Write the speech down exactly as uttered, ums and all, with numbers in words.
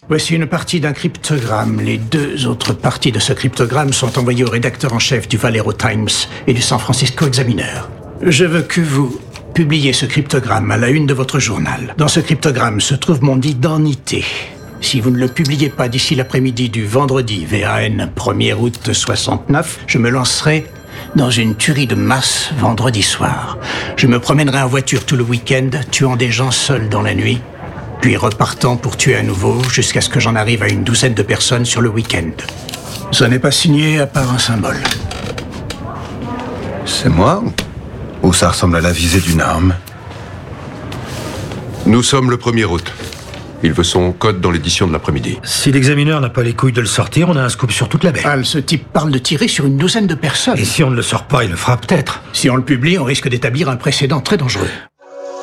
Voici une partie d'un cryptogramme. Les deux autres parties de ce cryptogramme sont envoyées au rédacteur en chef du Valero Times et du San Francisco Examiner. Je veux que vous publiez ce cryptogramme à la une de votre journal. Dans ce cryptogramme se trouve mon identité. Si vous ne le publiez pas d'ici l'après-midi du vendredi V A N premier août soixante-neuf, je me lancerai dans une tuerie de masse vendredi soir. Je me promènerai en voiture tout le week-end, tuant des gens seuls dans la nuit, puis repartant pour tuer à nouveau jusqu'à ce que j'en arrive à une douzaine de personnes sur le week-end. Ça n'est pas signé à part un symbole. C'est moi ou... ou ça ressemble à la visée d'une arme? Nous sommes le premier août. Il veut son code dans l'édition de l'après-midi. Si l'examineur n'a pas les couilles de le sortir, on a un scoop sur toute la baie. Al, ce type parle de tirer sur une douzaine de personnes. Et si on ne le sort pas, il le fera peut-être. Si on le publie, on risque d'établir un précédent très dangereux.